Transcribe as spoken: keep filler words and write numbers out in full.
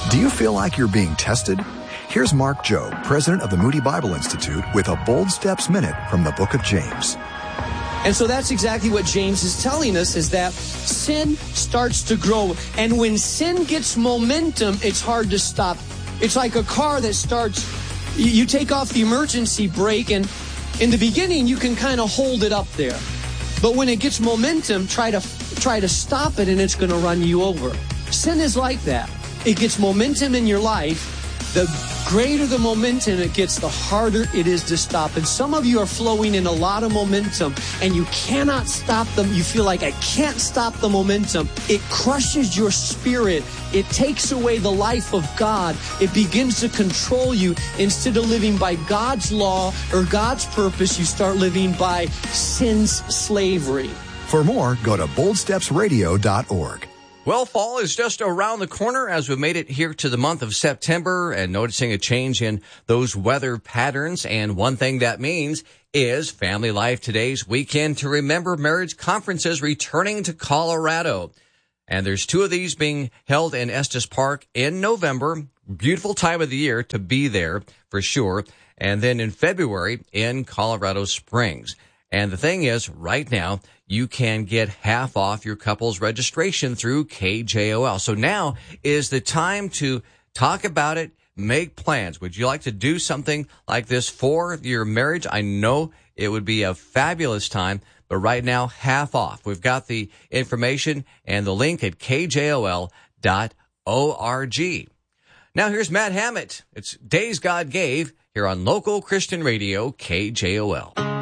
Do you feel like you're being tested? Here's Mark Jobe, president of the Moody Bible Institute, with a Bold Steps Minute from the book of James. And so that's exactly what James is telling us, is that sin starts to grow. And when sin gets momentum, it's hard to stop. It's like a car that starts, you take off the emergency brake, and in the beginning, you can kind of hold it up there. But when it gets momentum, try to try to stop it, and it's going to run you over. Sin is like that. It gets momentum in your life. The greater the momentum it gets, the harder it is to stop. And some of you are flowing in a lot of momentum, and you cannot stop them. You feel like, I can't stop the momentum. It crushes your spirit. It takes away the life of God. It begins to control you. Instead of living by God's law or God's purpose, you start living by sin's slavery. For more, go to bold steps radio dot org. Well, fall is just around the corner as we've made it here to the month of September and noticing a change in those weather patterns. And one thing that means is Family Life Today's Weekend to Remember Marriage conferences returning to Colorado. And there's two of these being held in Estes Park in November. Beautiful time of the year to be there for sure. And then in February in Colorado Springs. And the thing is, right now, you can get half off your couple's registration through K J O L. So now is the time to talk about it, make plans. Would you like to do something like this for your marriage? I know it would be a fabulous time, but right now, half off. We've got the information and the link at K J O L dot org. Now here's Matt Hammett. It's Days God Gave here on Local Christian Radio, K J O L.